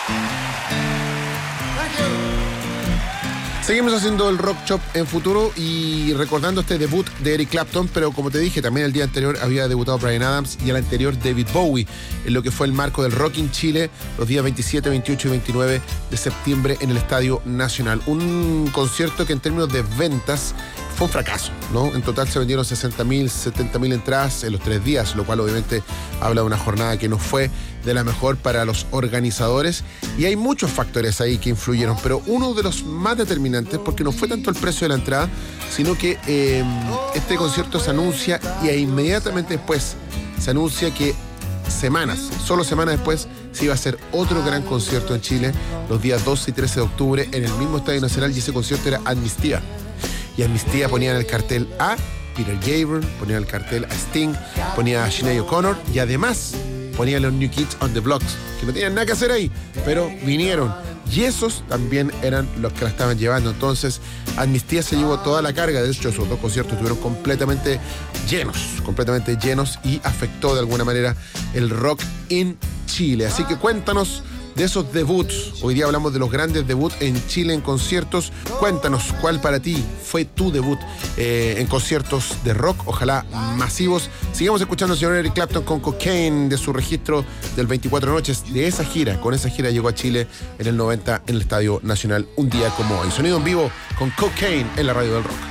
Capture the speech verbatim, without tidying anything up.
Seguimos haciendo el Rock Shop en futuro y recordando este debut de Eric Clapton, pero como te dije, también el día anterior había debutado Bryan Adams y el anterior David Bowie, en lo que fue el marco del Rock in Chile los días veintisiete, veintiocho y veintinueve de septiembre en el Estadio Nacional. Un concierto que en términos de ventas fue un fracaso, ¿no? En total se vendieron sesenta mil, setenta mil entradas en los tres días, lo cual obviamente habla de una jornada que no fue de la mejor para los organizadores, y hay muchos factores ahí que influyeron, pero uno de los más determinantes, porque no fue tanto el precio de la entrada, sino que eh, este concierto se anuncia y inmediatamente después se anuncia que semanas, solo semanas después, se iba a hacer otro gran concierto en Chile los días doce y trece de octubre en el mismo Estadio Nacional, y ese concierto era Amnistía. Y Amnistía ponía en el cartel a Peter Gabriel, ponía en el cartel a Sting, ponía a Sinead O'Connor y además ponía a los New Kids on the Blocks, que no tenían nada que hacer ahí, pero vinieron. Y esos también eran los que la estaban llevando. Entonces, Amnistía se llevó toda la carga. De hecho, esos dos conciertos estuvieron completamente llenos, completamente llenos, y afectó de alguna manera el rock en Chile. Así que cuéntanos de esos debuts. Hoy día hablamos de los grandes debuts en Chile en conciertos. Cuéntanos cuál para ti fue tu debut eh, en conciertos de rock, ojalá masivos. Sigamos escuchando al señor Eric Clapton con Cocaine, de su registro del veinticuatro noches, de esa gira. Con esa gira llegó a Chile en el noventa en el Estadio Nacional, un día como hoy. Sonido en vivo con Cocaine en la radio del rock.